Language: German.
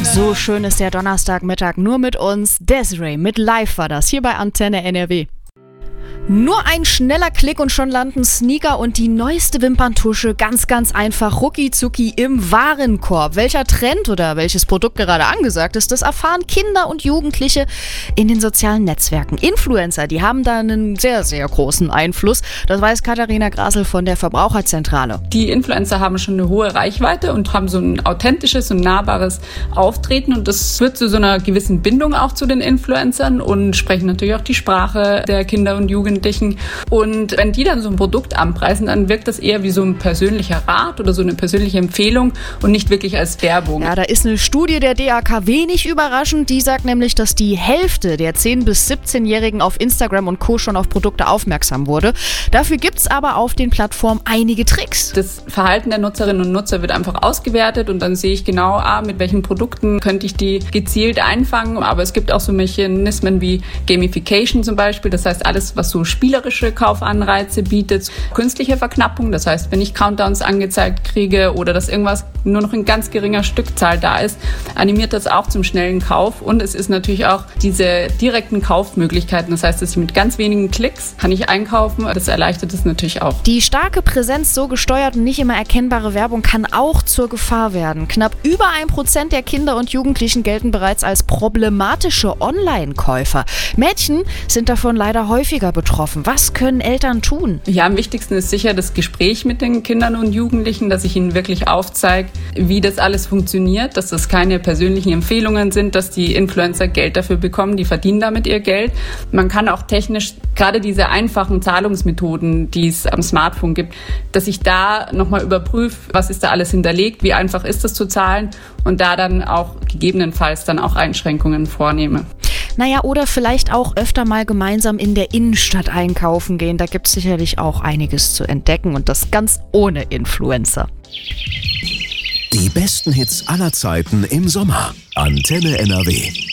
So schön ist der Donnerstagmittag nur mit uns. Desiree mit Live war das hier bei Antenne NRW. Nur ein schneller Klick und schon landen Sneaker und die neueste Wimperntusche ganz einfach rucki-zucki im Warenkorb. Welcher Trend oder welches Produkt gerade angesagt ist, das erfahren Kinder und Jugendliche in den sozialen Netzwerken. Influencer, die haben da einen sehr großen Einfluss. Das weiß Katharina Grasel von der Verbraucherzentrale. Die Influencer haben schon eine hohe Reichweite und haben so ein authentisches und nahbares Auftreten. Und das führt zu so einer gewissen Bindung auch zu den Influencern und sprechen natürlich auch die Sprache der Kinder und Jugendlichen. Und wenn die dann so ein Produkt anpreisen, dann wirkt das eher wie so ein persönlicher Rat oder so eine persönliche Empfehlung und nicht wirklich als Werbung. Ja, da ist eine Studie der DAK wenig überraschend. Die sagt nämlich, dass die Hälfte der 10- bis 17-Jährigen auf Instagram und Co. schon auf Produkte aufmerksam wurde. Dafür gibt's aber auf den Plattformen einige Tricks. Das Verhalten der Nutzerinnen und Nutzer wird einfach ausgewertet und dann sehe ich genau, mit welchen Produkten könnte ich die gezielt einfangen. Aber es gibt auch so Mechanismen wie Gamification zum Beispiel. Das heißt, alles, was so spielerische Kaufanreize bietet, künstliche Verknappung, das heißt, wenn ich Countdowns angezeigt kriege oder dass irgendwas nur noch in ganz geringer Stückzahl da ist, animiert das auch zum schnellen Kauf und es ist natürlich auch diese direkten Kaufmöglichkeiten, das heißt, dass ich mit ganz wenigen Klicks kann ich einkaufen, das erleichtert es natürlich auch. Die starke Präsenz so gesteuert und nicht immer erkennbare Werbung kann auch zur Gefahr werden. Knapp über 1% der Kinder und Jugendlichen gelten bereits als problematische Online-Käufer. Mädchen sind davon leider häufiger betroffen. Was können Eltern tun? Ja, am wichtigsten ist sicher das Gespräch mit den Kindern und Jugendlichen, dass ich ihnen wirklich aufzeige, wie das alles funktioniert, dass das keine persönlichen Empfehlungen sind, dass die Influencer Geld dafür bekommen, die verdienen damit ihr Geld. Man kann auch technisch gerade diese einfachen Zahlungsmethoden, die es am Smartphone gibt, dass ich da nochmal überprüfe, was ist da alles hinterlegt, wie einfach ist das zu zahlen und da dann auch gegebenenfalls dann auch Einschränkungen vornehme. Naja, oder vielleicht auch öfter mal gemeinsam in der Innenstadt einkaufen gehen. Da gibt es sicherlich auch einiges zu entdecken und das ganz ohne Influencer. Die besten Hits aller Zeiten im Sommer. Antenne NRW.